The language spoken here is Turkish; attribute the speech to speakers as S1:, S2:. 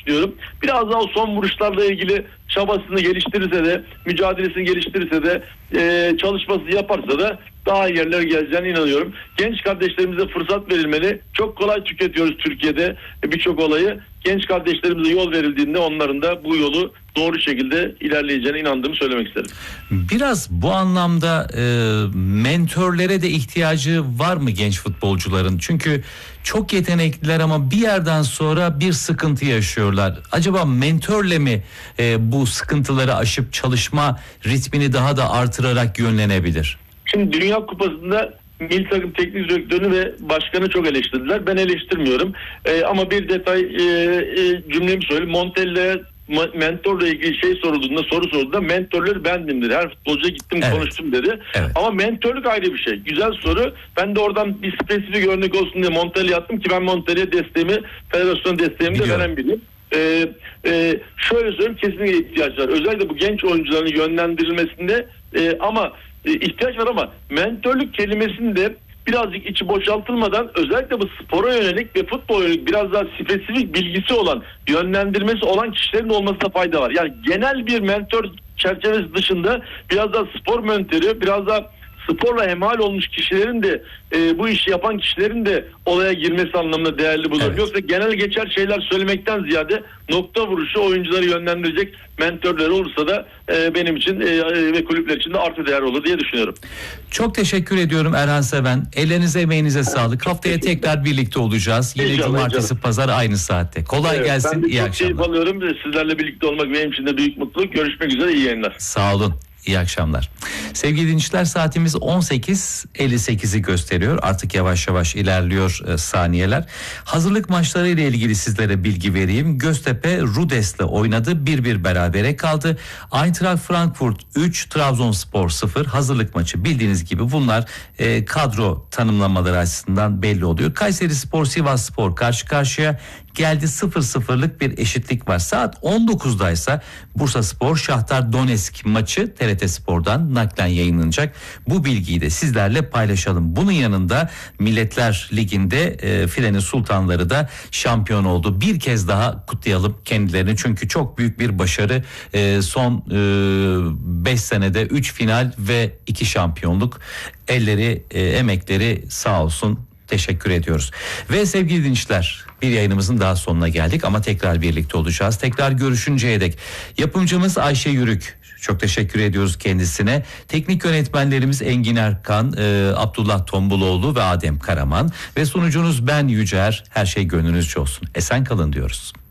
S1: düşünüyorum. Biraz daha o son vuruşlarla ilgili çabasını geliştirirse de, mücadelesini geliştirirse de, çalışmasını yaparsa da daha iyi yerlere geleceğine inanıyorum. Genç kardeşlerimize fırsat verilmeli. Çok kolay tüketiyoruz Türkiye'de birçok olayı. Genç kardeşlerimize yol verildiğinde onların da bu yolu doğru şekilde ilerleyeceğine inandığımı söylemek isterim.
S2: Biraz bu anlamda mentörlere de ihtiyacı var mı genç futbolcuların? Çünkü çok yetenekliler ama bir yerden sonra bir sıkıntı yaşıyorlar. Acaba mentörle mi bu sıkıntıları aşıp çalışma ritmini daha da artırarak yönlenebilir?
S1: Şimdi Dünya Kupası'nda milli takım teknik direktörünü ve başkanı çok eleştirdiler. Ben eleştirmiyorum. Ama bir detay cümlemi söyleyeyim. Montella mentorla ilgili soru sorulduğunda mentörleri bendim dedi. Her futbolcuya gittim konuştum dedi. Evet. Ama mentörlük ayrı bir şey. Güzel soru. Ben de oradan bir spesifik örnek olsun diye Montella'ya attım ki ben Montella'ya desteğimi, federasyon desteğimi de veren biriyim. Şöyle söyleyeyim, kesinlikle ihtiyaç var. Özellikle bu genç oyuncuların yönlendirilmesinde ama ihtiyaç var ama mentörlük kelimesini de birazcık içi boşaltılmadan özellikle bu spora yönelik ve futbol yönelik biraz daha spesifik bilgisi olan, yönlendirmesi olan kişilerin de olmasına fayda var. Yani genel bir mentor çerçevesi dışında biraz daha spor mentörü, biraz daha sporla hemhal olmuş kişilerin de bu işi yapan kişilerin de olaya girmesi anlamında değerli bulurum. Evet. Yoksa genel geçer şeyler söylemekten ziyade nokta vuruşu oyuncuları yönlendirecek mentörler olursa da benim için ve kulüpler için de artı değer olur diye düşünüyorum.
S2: Çok teşekkür ediyorum Erhan Seven. Ellerinize emeğinize sağlık. Haftaya tekrar birlikte olacağız. Yine cumartesi pazar aynı saatte. Kolay gelsin. İyi akşamlar. Ben de çok keyif alıyorum.
S1: Sizlerle birlikte olmak benim için de büyük mutluluk. Görüşmek üzere. İyi yayınlar.
S2: Sağ olun. İyi akşamlar. Sevgili dinleyiciler, saatimiz 18.58'i gösteriyor. Artık yavaş yavaş ilerliyor saniyeler. Hazırlık maçları ile ilgili sizlere bilgi vereyim. Göztepe Rudes'le oynadı. 1-1 berabere kaldı. Eintracht Frankfurt 3, Trabzonspor 0. Hazırlık maçı bildiğiniz gibi bunlar kadro tanımlamaları açısından belli oluyor. Kayserispor Sivasspor karşı karşıya geldi, 0-0'lık bir eşitlik var. Saat 19'daysa Bursaspor Şahtar Donetsk maçı TRT Spor'dan naklen yayınlanacak. Bu bilgiyi de sizlerle paylaşalım. Bunun yanında Milletler Ligi'nde Filenin Sultanları da şampiyon oldu. Bir kez daha kutlayalım kendilerini. Çünkü çok büyük bir başarı. Son 5 senede 3 final ve 2 şampiyonluk. Elleri, emekleri sağ olsun. Teşekkür ediyoruz. Ve sevgili dinleyiciler, bir yayınımızın daha sonuna geldik ama tekrar birlikte olacağız. Tekrar görüşünceye dek yapımcımız Ayşe Yürük, çok teşekkür ediyoruz kendisine. Teknik yönetmenlerimiz Engin Erkan, Abdullah Tombuloğlu ve Adem Karaman ve sunucunuz ben Yücer. Her şey gönlünüzce olsun. Esen kalın diyoruz.